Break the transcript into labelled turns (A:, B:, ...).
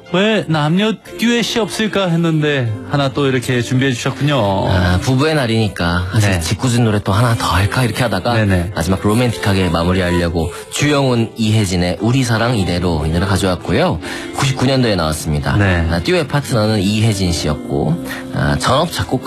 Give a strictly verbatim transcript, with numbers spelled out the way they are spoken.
A: 왜 남녀 듀엣이 없을까 했는데 하나 또 이렇게 준비해 주셨군요.
B: 아, 부부의 날이니까 사실
A: 네.
B: 짓궂은 노래 또 하나 더 할까 이렇게 하다가
A: 네네.
B: 마지막 로맨틱하게 마무리하려고 주영훈, 이혜진의 우리 사랑 이대로 이 노래 가져왔고요. 구십구 년도에 나왔습니다.
A: 네.
B: 아, 듀엣 파트너는 이혜진 씨였고 아, 전업 작곡가